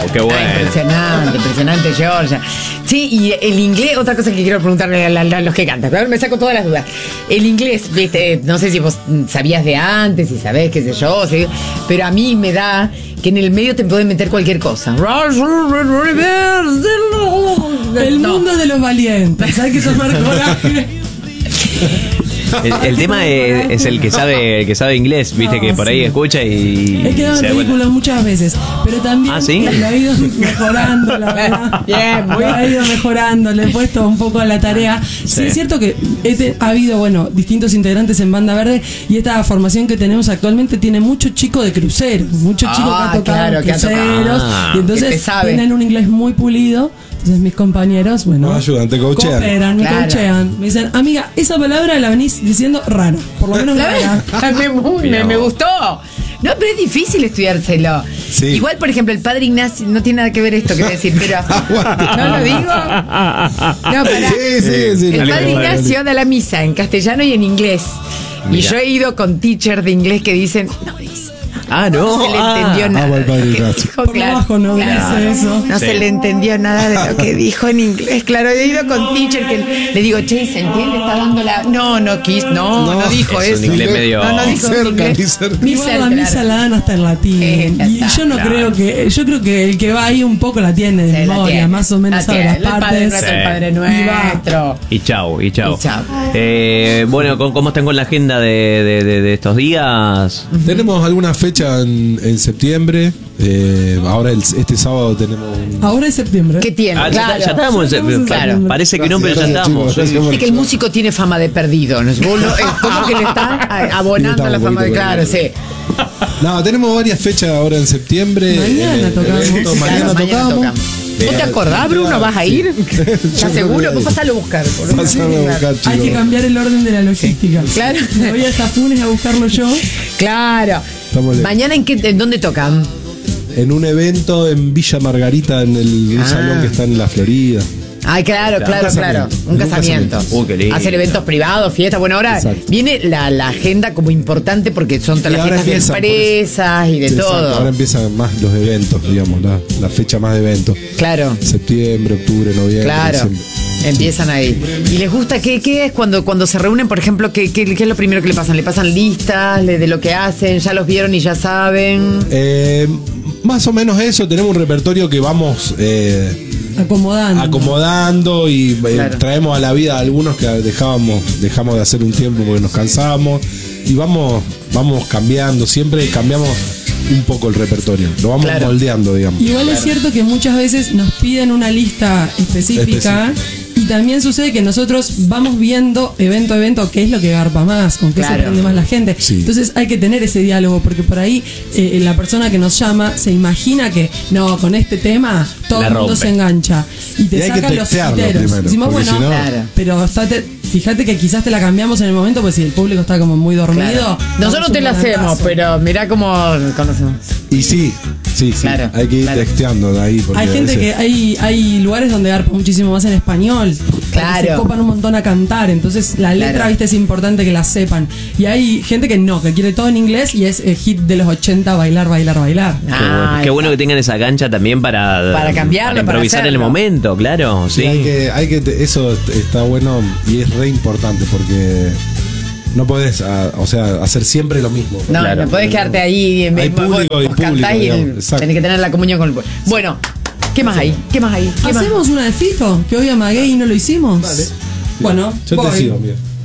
qué bueno. Impresionante, Georgia. Sí, y el inglés, otra cosa que quiero preguntarle a los que cantan. A ver, me saco todas las dudas. El inglés, viste, no sé si vos sabías de antes, si sabés, qué sé yo, ¿sí? Pero a mí me da que en el medio te pueden meter cualquier cosa. El mundo de los valientes, hay que tomar coraje. El tema es el que sabe inglés, viste, que por ahí escucha y he quedado en ridículo muchas veces, pero también ¿sí? lo ha ido mejorando, la verdad. Bien, lo ha ido mejorando, le he puesto un poco a la tarea. Sí, es cierto que ha habido, distintos integrantes en Banda Verde, y esta formación que tenemos actualmente tiene mucho chico de cruceros, muchos chicos que ha tocado cruceros, y entonces tienen un inglés muy pulido. Entonces mis compañeros, nos ayudan, te coachean. Me coachean. Me dicen, amiga, esa palabra la venís diciendo raro. Por lo menos me gustó. No, pero es difícil estudiárselo. Sí. Igual, por ejemplo, el padre Ignacio, no tiene nada que ver esto, quiero decir, pero ¿no lo digo? No, pará. Sí. El padre Ignacio da la misa en castellano y en inglés. Mira. Y yo he ido con teachers de inglés que dicen, no se le entendió nada. No se le entendió nada de lo que dijo en inglés. Claro, he ido con teacher que le digo, che, ¿se entiende? Está dando la. No dijo eso. Un inglés medio. No dijo Igual la misa la dan hasta en latín. Y yo no creo que. Yo creo que el que va ahí un poco la tiene de memoria, más o menos sabe las partes. El Padre Nuestro. Y chau. Bueno, ¿cómo están con la agenda de estos días? Tenemos alguna fecha en septiembre. Ahora este sábado tenemos Ahora es septiembre. ¿Qué tiene? Ya estamos en septiembre. Claro. Parece que no, pero ya estamos. Es que el músico tiene fama de perdido, ¿no? Es como que le está abonando la fama de. Claro, sí. No, tenemos varias fechas ahora en septiembre. Mañana tocamos. Mañana tocamos. ¿Vos te acordás, Bruno? ¿Vas a ir? ¿Estás seguro? Vos pasalo a buscar. Hay que cambiar el orden de la logística. Claro. Me voy hasta Funes a buscarlo yo. Claro. ¿Mañana en dónde tocan? En un evento en Villa Margarita, en un salón que está en la Florida. Ay, claro. Un casamiento. Qué lindo. Hacer eventos privados, fiestas. Bueno, ahora viene la agenda como importante porque son todas las fiestas de empresas y de todo. Ahora empiezan más los eventos, digamos, la fecha más de eventos. Claro. Septiembre, octubre, noviembre. Claro. Diciembre. Empiezan ahí. ¿Y les gusta qué es cuando se reúnen, por ejemplo, qué es lo primero que le pasan? ¿Le pasan listas de lo que hacen? ¿Ya los vieron y ya saben? Más o menos eso. Tenemos un repertorio que vamos acomodando y traemos a la vida algunos que dejamos de hacer un tiempo porque nos cansábamos y vamos cambiando. Siempre cambiamos un poco el repertorio, lo vamos moldeando, digamos. Igual es cierto que muchas veces nos piden una lista específica. Y también sucede que nosotros vamos viendo evento a evento qué es lo que garpa más, con qué se prende más la gente. Sí. Entonces hay que tener ese diálogo, porque por ahí la persona que nos llama se imagina que con este tema todo el mundo se engancha. Y te sacan los criteros. Decimos, pero fíjate que quizás te la cambiamos en el momento, pues si el público está como muy dormido. Nosotros te la hacemos, pero mirá cómo conocemos. Y sí. Claro, hay que ir texteando de ahí. Hay gente que hay lugares donde garpa muchísimo más en español. Claro. Se copan un montón a cantar. Entonces la letra, viste, es importante que la sepan. Y hay gente que quiere todo en inglés y es hit de los 80, bailar. Qué bueno que tengan esa cancha también para cambiarlo, para improvisar en el momento, claro. Sí. Eso está bueno y es re importante porque no podés, hacer siempre lo mismo. No podés quedarte ahí. Hay público y público, tenés que tener la comunión con el pueblo. Bueno, ¿qué más hay? ¿Hacemos una de Fito? Que hoy amagué y no lo hicimos. Dale. Bueno, yo te sigo, mira.